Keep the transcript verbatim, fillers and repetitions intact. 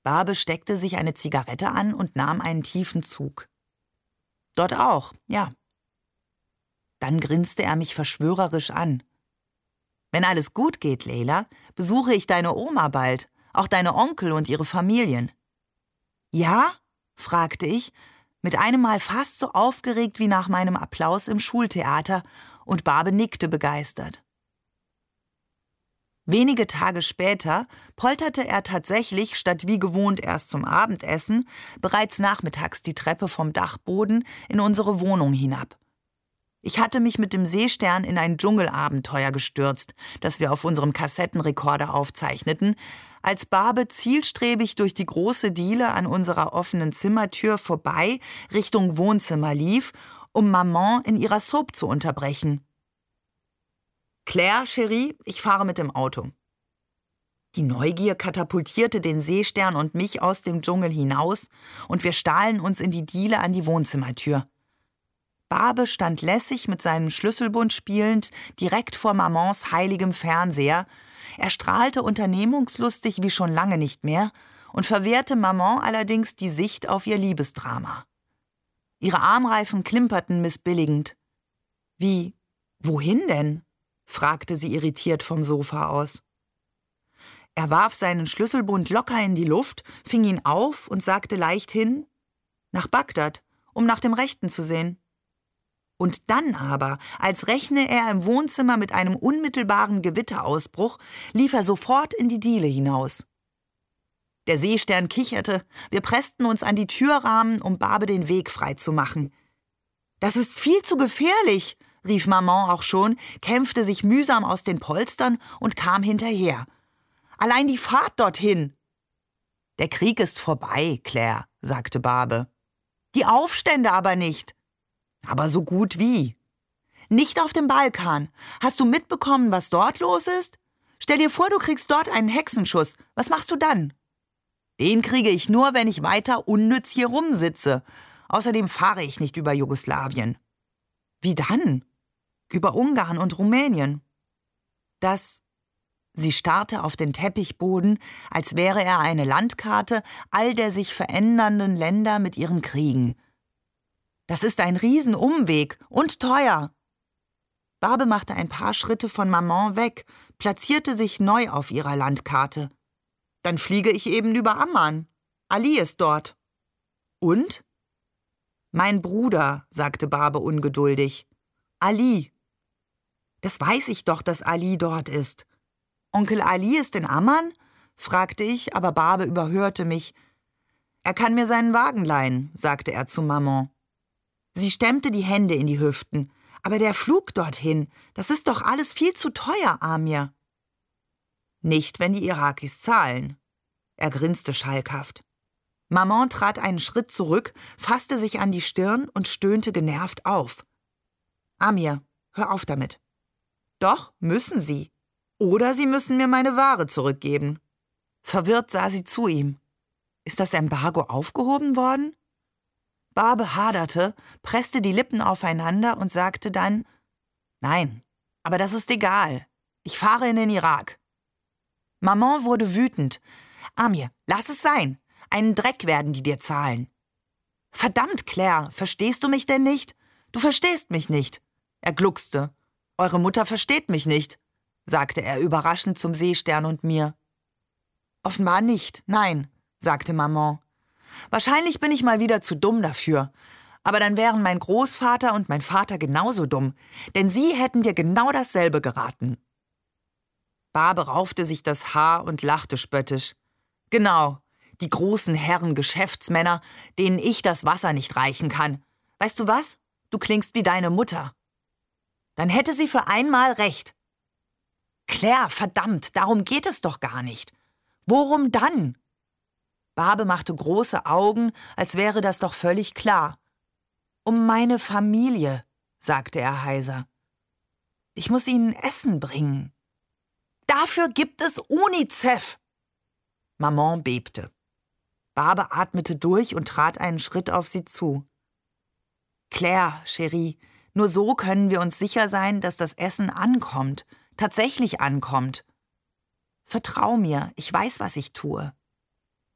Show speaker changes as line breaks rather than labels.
Barbe steckte sich eine Zigarette an und nahm einen tiefen Zug. »Dort auch, ja.« Dann grinste er mich verschwörerisch an. »Wenn alles gut geht, Leila, besuche ich deine Oma bald, auch deine Onkel und ihre Familien.« »Ja?« fragte ich, mit einem Mal fast so aufgeregt wie nach meinem Applaus im Schultheater, und Barbe nickte begeistert. Wenige Tage später polterte er tatsächlich, statt wie gewohnt erst zum Abendessen, bereits nachmittags die Treppe vom Dachboden in unsere Wohnung hinab. Ich hatte mich mit dem Seestern in ein Dschungelabenteuer gestürzt, das wir auf unserem Kassettenrekorder aufzeichneten, als Barbe zielstrebig durch die große Diele an unserer offenen Zimmertür vorbei Richtung Wohnzimmer lief, um Maman in ihrer Soap zu unterbrechen. »Claire, Chérie, ich fahre mit dem Auto.« Die Neugier katapultierte den Seestern und mich aus dem Dschungel hinaus, und wir stahlen uns in die Diele an die Wohnzimmertür. Barbe stand lässig mit seinem Schlüsselbund spielend direkt vor Mamans heiligem Fernseher. Er strahlte unternehmungslustig wie schon lange nicht mehr und verwehrte Maman allerdings die Sicht auf ihr Liebesdrama. Ihre Armreifen klimperten missbilligend. »Wie, wohin denn?« fragte sie irritiert vom Sofa aus. Er warf seinen Schlüsselbund locker in die Luft, fing ihn auf und sagte leichthin: »Nach Bagdad, um nach dem Rechten zu sehen.« Und dann aber, als rechne er im Wohnzimmer mit einem unmittelbaren Gewitterausbruch, lief er sofort in die Diele hinaus. Der Seestern kicherte, wir pressten uns an die Türrahmen, um Barbe den Weg frei zu machen. »Das ist viel zu gefährlich«, rief Maman auch schon, kämpfte sich mühsam aus den Polstern und kam hinterher. »Allein die Fahrt dorthin!« »Der Krieg ist vorbei, Claire«, sagte Barbe. »Die Aufstände aber nicht.« »Aber so gut wie.« »Nicht auf dem Balkan. Hast du mitbekommen, was dort los ist? Stell dir vor, du kriegst dort einen Hexenschuss. Was machst du dann?« »Den kriege ich nur, wenn ich weiter unnütz hier rumsitze. Außerdem fahre ich nicht über Jugoslawien.« »Wie dann?« »Über Ungarn und Rumänien.« »Das...« Sie starrte auf den Teppichboden, als wäre er eine Landkarte all der sich verändernden Länder mit ihren Kriegen. »Das ist ein Riesenumweg und teuer.« Barbe machte ein paar Schritte von Maman weg, platzierte sich neu auf ihrer Landkarte. »Dann fliege ich eben über Amman. Ali ist dort.« »Und?« »Mein Bruder«, sagte Barbe ungeduldig. »Ali.« »Das weiß ich doch, dass Ali dort ist.« »Onkel Ali ist in Amman?« fragte ich, aber Barbe überhörte mich. »Er kann mir seinen Wagen leihen«, sagte er zu Maman. Sie stemmte die Hände in die Hüften. »Aber der Flug dorthin, das ist doch alles viel zu teuer, Amir.« »Nicht, wenn die Irakis zahlen.« Er grinste schalkhaft. Maman trat einen Schritt zurück, fasste sich an die Stirn und stöhnte genervt auf. »Amir, hör auf damit.« »Doch, müssen Sie. Oder Sie müssen mir meine Ware zurückgeben.« Verwirrt sah sie zu ihm. »Ist das Embargo aufgehoben worden?« Barbe haderte, presste die Lippen aufeinander und sagte dann: »Nein, aber das ist egal. Ich fahre in den Irak.« Maman wurde wütend. »Amir, lass es sein. Einen Dreck werden die dir zahlen.« »Verdammt, Claire, verstehst du mich denn nicht? Du verstehst mich nicht.« Er gluckste. »Eure Mutter versteht mich nicht«, sagte er überraschend zum Seestern und mir. »Offenbar nicht, nein«, sagte Maman. »Wahrscheinlich bin ich mal wieder zu dumm dafür. Aber dann wären mein Großvater und mein Vater genauso dumm, denn sie hätten dir genau dasselbe geraten.« Barbe raufte sich das Haar und lachte spöttisch. »Genau, die großen Herren Geschäftsmänner, denen ich das Wasser nicht reichen kann. Weißt du was? Du klingst wie deine Mutter.« »Dann hätte sie für einmal recht.« »Claire, verdammt, darum geht es doch gar nicht. Worum dann?« Barbe machte große Augen, als wäre das doch völlig klar. »Um meine Familie«, sagte er heiser. »Ich muss ihnen Essen bringen.« »Dafür gibt es UNICEF!« Maman bebte. Barbe atmete durch und trat einen Schritt auf sie zu. »Claire, Chérie, nur so können wir uns sicher sein, dass das Essen ankommt, tatsächlich ankommt. Vertrau mir, ich weiß, was ich tue.«